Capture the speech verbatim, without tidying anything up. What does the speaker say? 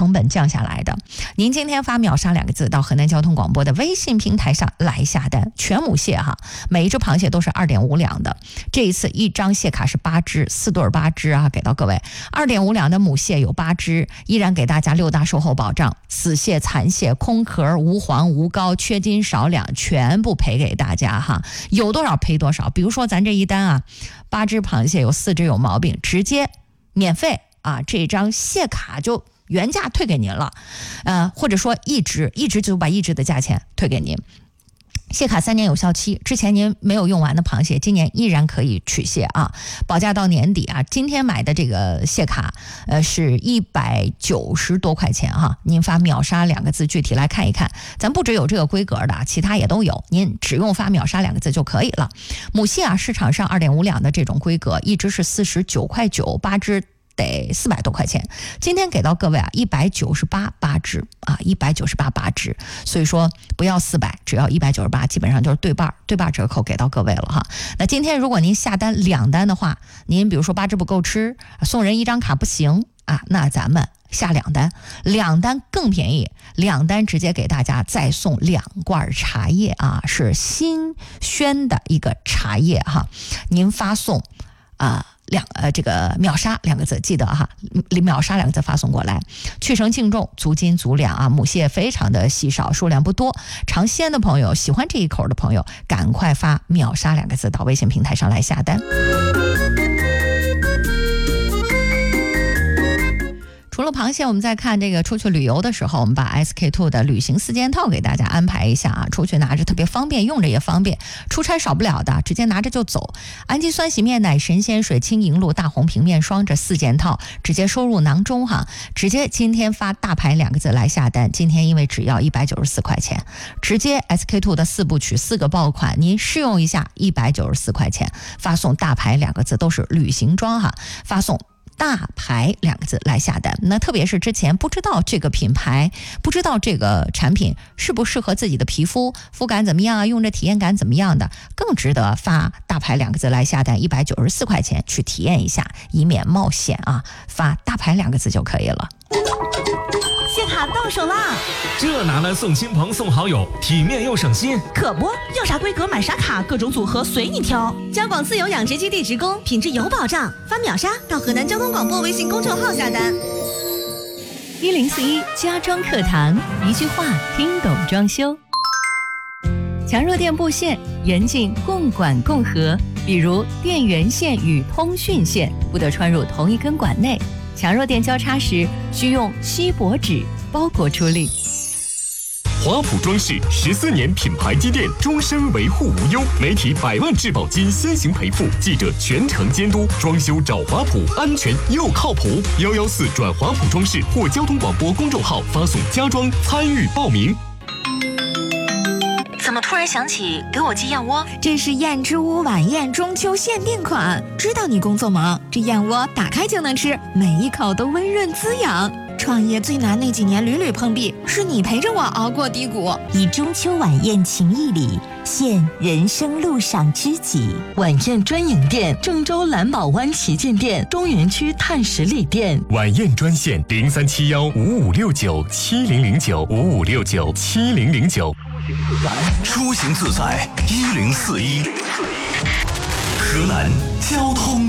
成本降下来的。您今天发秒杀两个字到河南交通广播的微信平台上来下单，全母蟹哈，每一只螃蟹都是 二点五两的，这一次一张蟹卡是八只，四对八只啊，给到各位 二点五两的母蟹有八只，依然给大家六大售后保障，死蟹、残蟹、空壳、无黄、无膏、缺斤少两全部赔给大家哈，有多少赔多少。比如说咱这一单啊，八只螃蟹有四只有毛病，直接免费啊，这张蟹卡就原价退给您了，呃，或者说一只一只就把一只的价钱退给您。蟹卡三年有效期，之前您没有用完的螃蟹，今年依然可以取蟹啊，保价到年底啊。今天买的这个蟹卡，呃，是一百九十多块钱哈。您发秒杀两个字，具体来看一看，咱不只有这个规格的，其他也都有，您只用发秒杀两个字就可以了。母蟹啊，市场上二点五两的这种规格，一只是四十九块九，八只得四百多块钱，今天给到各位啊，一百九十八八只啊，一百九十八八只，所以说不要四百，只要一百九十八，基本上就是对半对半折扣给到各位了哈。那今天如果您下单两单的话，您比如说八只不够吃，送人一张卡不行啊，那咱们下两单，两单更便宜，两单直接给大家再送两罐茶叶啊，是新鲜的一个茶叶哈，您发送啊。呃两呃，这个秒杀两个字记得哈，秒杀两个字发送过来，去成净重，足斤足两啊，母蟹非常的稀少，数量不多，尝鲜的朋友，喜欢这一口的朋友，赶快发秒杀两个字到微信平台上来下单。除了螃蟹，我们再看这个出去旅游的时候，我们把 S K two 的旅行四件套给大家安排一下啊，出去拿着特别方便，用着也方便，出差少不了的，直接拿着就走。氨基酸洗面奶、神仙水、轻盈露、大红平面霜这四件套直接收入囊中哈，直接今天发大牌两个字来下单，今天因为只要一百九十四块钱，直接 S K two 的四部曲四个爆款，您试用一下，一百九十四块钱，发送大牌两个字都是旅行装哈，发送大牌两个字来下单。那特别是之前不知道这个品牌，不知道这个产品适不适合自己的皮肤，肤感怎么样啊，用着体验感怎么样的，更值得发大牌两个字来下单，一百九十四块钱去体验一下，以免冒险啊，发大牌两个字就可以了。 蟹卡到手啦！ 这拿来送亲朋送好友，体面又省心。 可不，要啥规格买啥卡，各种组合随你挑。交广自由养殖基地职工，品质有保障。发秒杀到河南交通广播微信公众号下单。 一零四一家装课堂，一句话听懂装修。强弱电布线严禁共管共合，比如电源线与通讯线不得穿入同一根管内。强弱电交叉时，需用锡箔纸包裹处理。 华普装饰十四年品牌积淀，终身维护无忧，媒体百万质保金先行赔付，记者全程监督，装修找华普，安全又靠谱。幺幺四转华普装饰或交通广播公众号发送家装参与报名。 怎么突然想起给我寄燕窝？ 这是燕之屋晚宴中秋限定款，知道你工作忙，这燕窝打开就能吃，每一口都温润滋养。创业最难那几年屡屡碰壁，是你陪着我熬过低谷。 以中秋晚宴情谊礼，献人生路上知己。晚宴专营店：郑州蓝宝湾旗舰店、中原区碳十里店。 晚宴专线：零三七幺五五六九七零零九五五六九七零零九。 出行自在一零四一，河南交通。